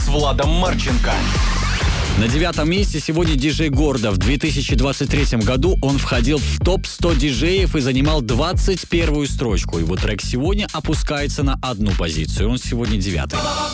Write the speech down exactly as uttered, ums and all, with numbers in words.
Владом Марченко. На девятом месте сегодня диджей Гордо. В две тысячи двадцать третьем году он входил в топ сто диджеев и занимал двадцать первую строчку. Его трек сегодня опускается на одну позицию. Он сегодня девятый.